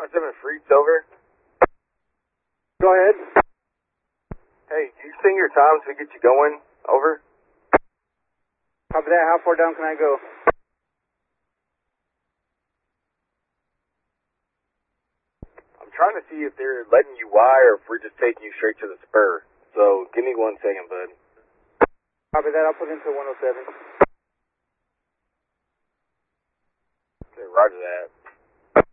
7 Freets, over. Go ahead. Hey, can you sing your times to get you going? Over. Copy that. How far down can I go? I'm trying to see if they're letting you Y or if we're just taking you straight to the spur. So give me 1 second, bud. Copy that. I'll put into 107. Okay, roger that.